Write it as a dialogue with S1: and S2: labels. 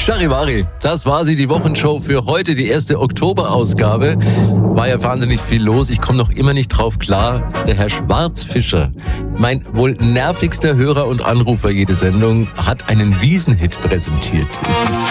S1: Charivari, das war sie, die Wochenshow für heute, die erste Oktoberausgabe. War ja wahnsinnig viel los, ich komme noch immer nicht drauf klar. Der Herr Schwarzfischer, mein wohl nervigster Hörer und Anrufer jede Sendung, hat einen Wiesenhit präsentiert. Es ist